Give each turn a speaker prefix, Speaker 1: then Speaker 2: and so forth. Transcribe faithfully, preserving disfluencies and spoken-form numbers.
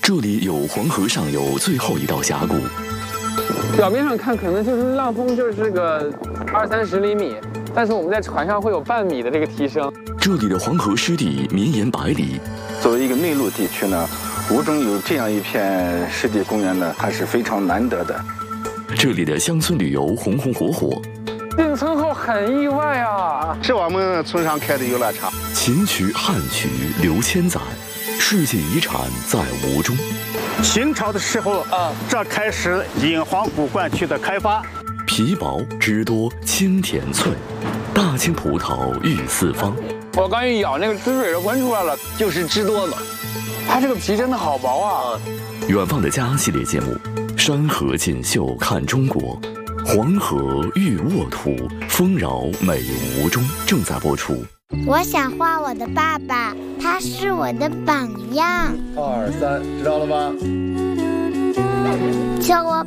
Speaker 1: 这里有黄河上游最后一道峡谷。
Speaker 2: 表面上看可能就是浪峰就是个二三十厘米，但是我们在船上会有半米的这个提升。
Speaker 1: 这里的黄河湿地绵延百里。
Speaker 3: 作为一个内陆地区呢，吴中有这样一片湿地公园呢，还是非常难得的。
Speaker 1: 这里的乡村旅游红红火火。
Speaker 2: 进村后很意外啊，
Speaker 3: 是我们村上开的游乐场。
Speaker 1: 秦曲汉曲流千载，世界遗产在吴中。
Speaker 4: 秦朝的时候啊，这开始引黄古灌区的开发。
Speaker 1: 皮薄汁多清甜脆，大青葡萄育四方。
Speaker 2: 我刚一咬，那个汁水就闻出来了，
Speaker 5: 就是汁多嘛。
Speaker 2: 它这个皮真的好薄啊！
Speaker 1: 远方的家系列节目，山河锦绣看中国，黄河育沃土，丰饶美吴中正在播出。
Speaker 6: 我想画我的爸爸，他是我的榜样。
Speaker 7: 二三，知道了吗？
Speaker 6: 叫我